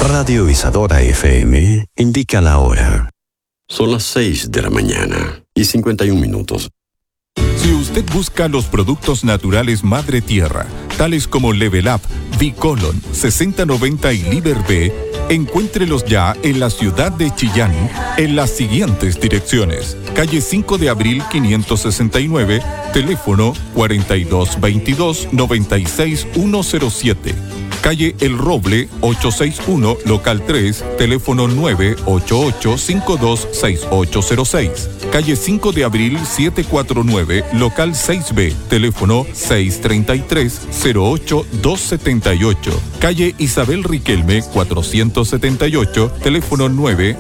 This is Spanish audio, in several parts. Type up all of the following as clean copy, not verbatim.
Radio Isadora FM indica la hora. Son las 6 de la mañana y 51 minutos. Si usted busca los productos naturales Madre Tierra, tales como Level Up, Bicolon, 6090 y Liber B, encuéntrelos ya en la ciudad de Chillán, en las siguientes direcciones. Calle 5 de Abril 569, teléfono 4222-96107. Calle El Roble 861, local 3, teléfono 988-526806. Calle 5 de Abril 749, local 6B, teléfono 633-08278. Calle Isabel Riquelme 478, teléfono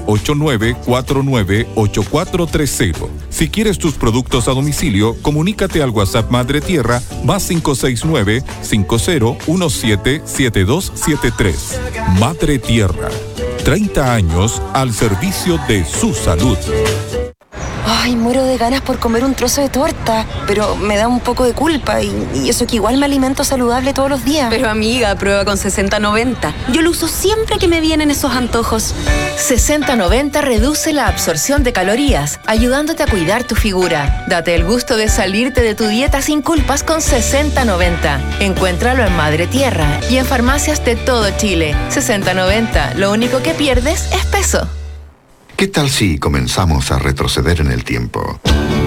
989-498430. Si quieres tus productos a domicilio, comunícate al WhatsApp Madre Tierra +569 50177273. Madre Tierra, 30 años al servicio de su salud. Ay, muero de ganas por comer un trozo de torta, pero me da un poco de culpa y eso que igual me alimento saludable todos los días. Pero amiga, prueba con 60-90. Yo lo uso siempre que me vienen esos antojos. 60-90 reduce la absorción de calorías, ayudándote a cuidar tu figura. Date el gusto de salirte de tu dieta sin culpas con 60-90. Encuéntralo en Madre Tierra y en farmacias de todo Chile. 60-90, lo único que pierdes es peso. ¿Qué tal si comenzamos a retroceder en el tiempo?